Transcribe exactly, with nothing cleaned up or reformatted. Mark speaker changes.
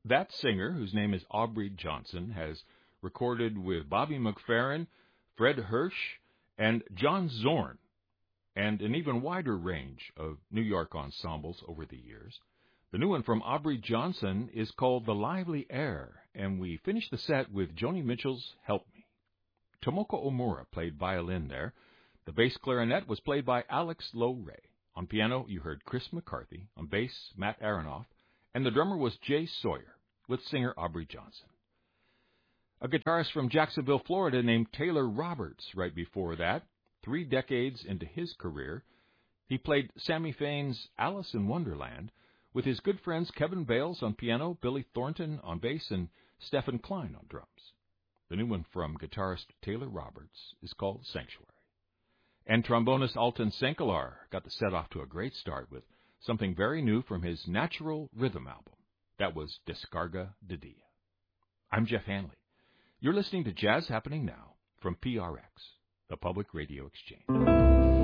Speaker 1: That singer, whose name is Aubrey Johnson, has recorded with Bobby McFerrin, Fred Hirsch, and John Zorn, and an even wider range of New York ensembles over the years. The new one from Aubrey Johnson is called The Lively Air, and we finish the set with Joni Mitchell's Help Me. Tomoko Omura played violin there. The bass clarinet was played by Alex Lowe Ray. On piano, you heard Chris McCarthy. On bass, Matt Aronoff. And the drummer was Jay Sawyer, with singer Aubrey Johnson. A guitarist from Jacksonville, Florida, named Taylor Roberts right before that. Three decades into his career, he played Sammy Fain's Alice in Wonderland with his good friends Kevin Bales on piano, Billy Thornton on bass, and Stephen Klein on drums. The new one from guitarist Taylor Roberts is called Sanctuary. And trombonist Alton Senkelar got the set off to a great start with something very new from his Natural Rhythm album. That was Descarga de Dia. I'm Jeff Hanley. You're listening to Jazz Happening Now from P R X, the Public Radio Exchange.